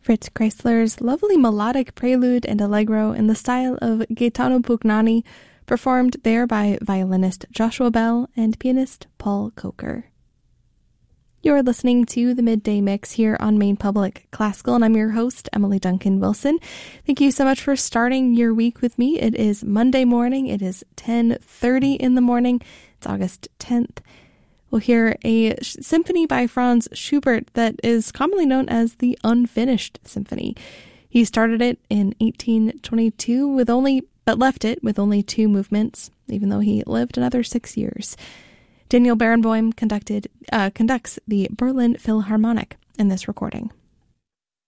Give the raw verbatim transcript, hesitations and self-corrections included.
Fritz Kreisler's lovely melodic prelude and allegro in the style of Gaetano Pugnani, performed there by violinist Joshua Bell and pianist Paul Coker. You're listening to the Midday Mix here on Maine Public Classical, and I'm your host, Emily Duncan Wilson. Thank you so much for starting your week with me. It is Monday morning. It is ten thirty in the morning. It's August tenth. We'll hear a symphony by Franz Schubert that is commonly known as the Unfinished Symphony. He started it in eighteen twenty-two with only, but left it with only two movements, even though he lived another six years. Daniel Barenboim conducted, uh, conducts the Berlin Philharmonic in this recording.